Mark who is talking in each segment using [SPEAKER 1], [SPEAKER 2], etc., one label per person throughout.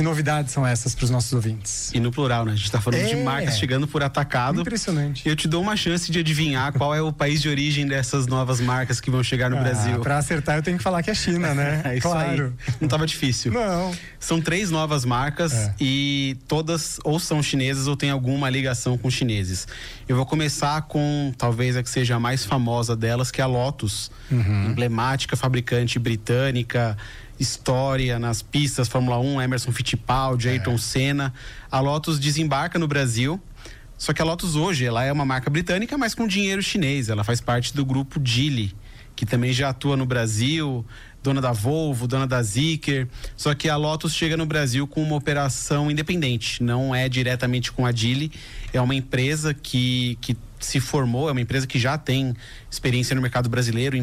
[SPEAKER 1] Que novidades são essas para os nossos ouvintes?
[SPEAKER 2] E no plural, né? A gente tá falando de marcas chegando por atacado.
[SPEAKER 1] Impressionante.
[SPEAKER 2] Eu te dou uma chance de adivinhar qual é o país de origem dessas novas marcas que vão chegar no Brasil.
[SPEAKER 1] Para acertar, eu tenho que falar que é China, né?
[SPEAKER 2] É isso
[SPEAKER 1] claro.
[SPEAKER 2] Aí. Não tava difícil.
[SPEAKER 1] Não.
[SPEAKER 2] São 3 novas marcas e todas ou são chinesas ou tem alguma ligação com chineses. Eu vou começar com talvez a que seja a mais famosa delas, que é a Lotus, emblemática fabricante britânica, história nas pistas Fórmula 1, Emerson Fittipaldi, Ayrton Senna. A Lotus desembarca no Brasil. Só que a Lotus hoje, ela é uma marca britânica, mas com dinheiro chinês. Ela faz parte do grupo Geely, que também já atua no Brasil, dona da Volvo, dona da Zeekr. Só que a Lotus chega no Brasil com uma operação independente, não é diretamente com a Geely. É uma empresa que se formou, é uma empresa que já tem experiência no mercado brasileiro,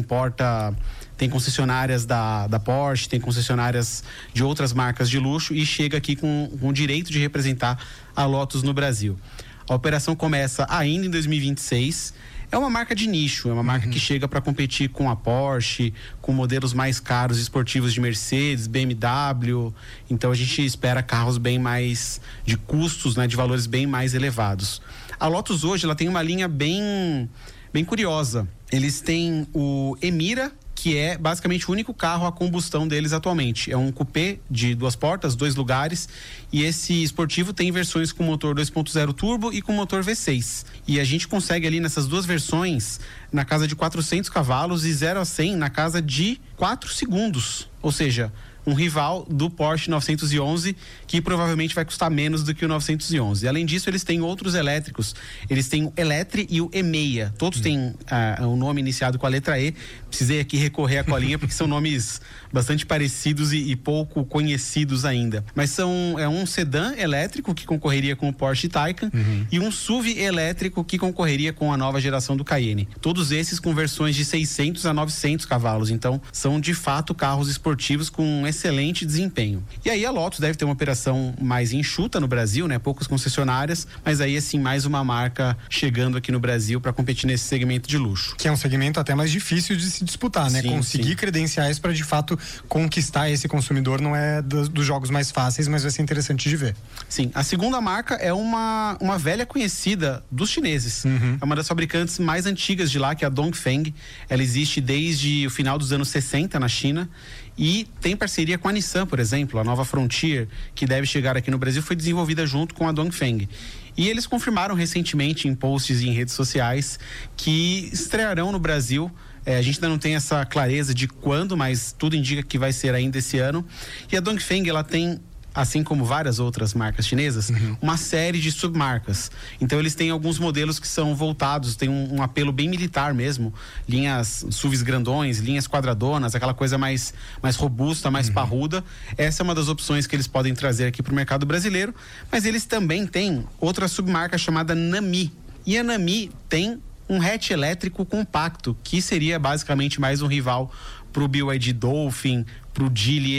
[SPEAKER 2] tem concessionárias da Porsche, tem concessionárias de outras marcas de luxo e chega aqui com o direito de representar a Lotus no Brasil. A operação começa ainda em 2026. É uma marca de nicho, é uma marca que chega para competir com a Porsche, com modelos mais caros esportivos de Mercedes, BMW. Então a gente espera carros bem mais de custos, né, de valores bem mais elevados. A Lotus hoje ela tem uma linha bem curiosa. Eles têm o Emira, que é basicamente o único carro a combustão deles atualmente. É um coupé de 2 portas, 2 lugares, e esse esportivo tem versões com motor 2.0 turbo e com motor V6. E a gente consegue ali nessas 2 versões na casa de 400 cavalos e 0 a 100 na casa de 4 segundos. Ou seja, um rival do Porsche 911, que provavelmente vai custar menos do que o 911. Além disso, eles têm outros elétricos. Eles têm o Eletre e o E6. Todos têm um nome iniciado com a letra E. Precisei aqui recorrer à colinha, porque são nomes bastante parecidos e pouco conhecidos ainda. Mas é um sedã elétrico que concorreria com o Porsche Taycan e um SUV elétrico que concorreria com a nova geração do Cayenne. Todos esses com versões de 600 a 900 cavalos. Então, são de fato carros esportivos com um excelente desempenho. E aí a Lotus deve ter uma operação mais enxuta no Brasil, né? Poucas concessionárias, mas aí assim mais uma marca chegando aqui no Brasil para competir nesse segmento de luxo.
[SPEAKER 1] Que é um segmento até mais difícil de se disputar, né? Conseguir credenciais para de fato conquistar esse consumidor não é dos jogos mais fáceis, mas vai ser interessante de ver.
[SPEAKER 2] Sim, a segunda marca é uma velha conhecida dos chineses. É uma das fabricantes mais antigas de lá, que é a Dongfeng. Ela existe desde o final dos anos 60 na China e tem parceria com a Nissan, por exemplo. A nova Frontier, que deve chegar aqui no Brasil, foi desenvolvida junto com a Dongfeng. E eles confirmaram recentemente em posts e em redes sociais que estrearão no Brasil. A gente ainda não tem essa clareza de quando, mas tudo indica que vai ser ainda esse ano. E a Dongfeng, ela tem, assim como várias outras marcas chinesas, uma série de submarcas. Então eles têm alguns modelos que são voltados, tem um apelo bem militar mesmo, linhas SUVs grandões, linhas quadradonas, aquela coisa mais robusta, mais parruda. Essa é uma das opções que eles podem trazer aqui para o mercado brasileiro, mas eles também têm outra submarca chamada Nami. E a Nami tem um hatch elétrico compacto, que seria basicamente mais um rival pro BYD Dolphin, pro Geely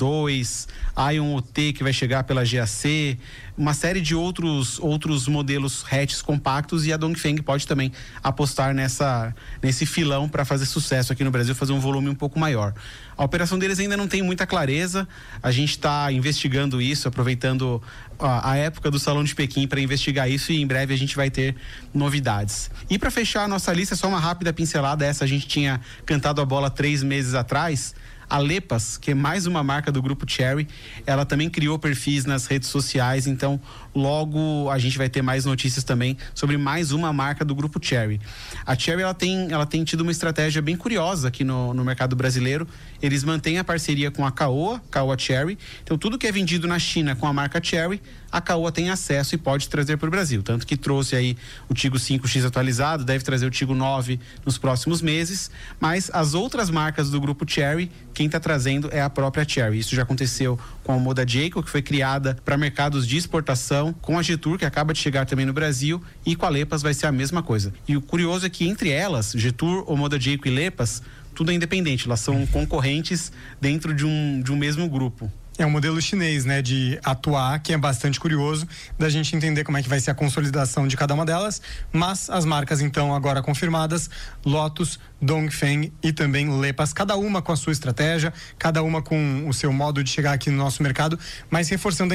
[SPEAKER 2] X2, Ion OT que vai chegar pela GAC, uma série de outros modelos hatches compactos, e a Dongfeng pode também apostar nesse filão para fazer sucesso aqui no Brasil, fazer um volume um pouco maior. A operação deles ainda não tem muita clareza, a gente está investigando isso, aproveitando a época do Salão de Pequim para investigar isso, e em breve a gente vai ter novidades. E para fechar a nossa lista, só uma rápida pincelada, essa a gente tinha cantado a bola 3 meses atrás. A Lepas, que é mais uma marca do grupo Chery, ela também criou perfis nas redes sociais, então logo a gente vai ter mais notícias também sobre mais uma marca do grupo Chery. A Chery ela tem tido uma estratégia bem curiosa aqui no mercado brasileiro. Eles mantêm a parceria com a Caoa Chery, então tudo que é vendido na China com a marca Chery, a Caoa tem acesso e pode trazer para o Brasil, tanto que trouxe aí o Tiggo 5X atualizado, deve trazer o Tiggo 9 nos próximos meses, mas as outras marcas do grupo Chery, quem está trazendo é a própria Chery. Isso já aconteceu com a Omoda Jayco, que foi criada para mercados de exportação, com a Jetour, que acaba de chegar também no Brasil, e com a Lepas vai ser a mesma coisa. E o curioso é que entre elas, Jetour, Omoda Jayco e Lepas, tudo é independente, elas são concorrentes dentro de um mesmo grupo.
[SPEAKER 1] É um modelo chinês, né, de atuar, que é bastante curioso da gente entender como é que vai ser a consolidação de cada uma delas, mas as marcas então agora confirmadas, Lotus, Dongfeng e também Lepas, cada uma com a sua estratégia, cada uma com o seu modo de chegar aqui no nosso mercado, mas reforçando